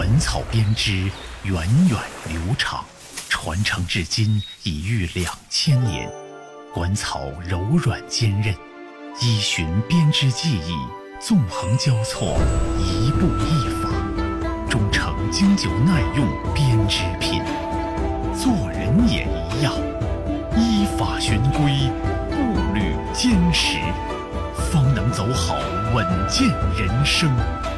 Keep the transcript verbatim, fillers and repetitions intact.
本草编织源远流长，传承至今已逾两千年。管草柔软坚韧，依循编织技艺，纵横交错，一步一法，终成经久耐用编织品。做人也一样，依法循规，步履坚实，方能走好稳健人生。